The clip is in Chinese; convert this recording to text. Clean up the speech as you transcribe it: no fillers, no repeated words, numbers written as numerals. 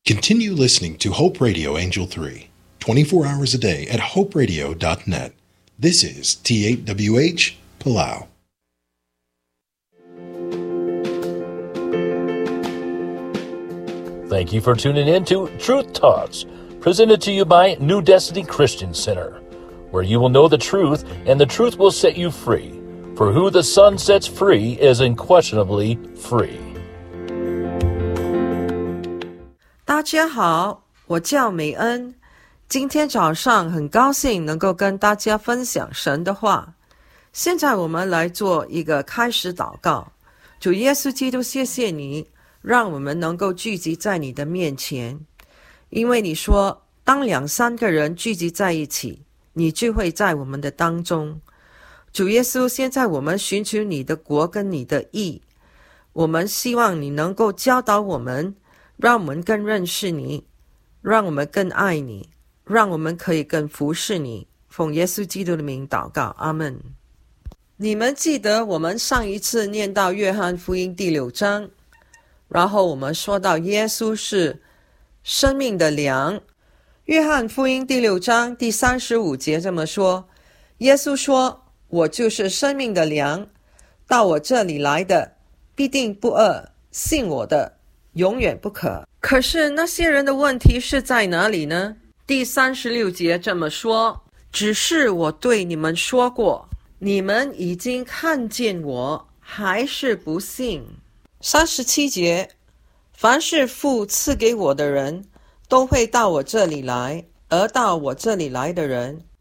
Continue listening to Hope Radio Angel 3, 24 hours a day at hoperadio.net. This is T8WH, Palau. Thank you for tuning in to Truth Talks, presented to you by New Destiny Christian Center, where you will know the truth and the truth will set you free. For who the Son sets free is unquestionably free. 大家好，我叫美恩。今天早上很高兴能够跟大家分享神的话。现在我们来做一个开始祷告。主耶稣基督，谢谢你，让我们能够聚集在你的面前。因为你说，当2、3个人聚集在一起，你就会在我们的当中。主耶稣，现在我们寻求你的国跟你的义，我们希望你能够教导我们，让我们更认识你，让我们更爱你，让我们可以更服侍你。奉耶稣基督的名祷告，阿们。你们记得我们上一次念到约翰福音第6章，然后我们说到耶稣是生命的粮。约翰福音第6章第35节这么说，耶稣说，我就是生命的粮，到我这里来的必定不饿，信我的永远不渴。可是那些人的问题是在哪里呢？第36节这么说，只是我对你们说过，你们已经看见我，还是不信。37节，凡是父赐给我的人，都会到我这里来，而到我这里来的人，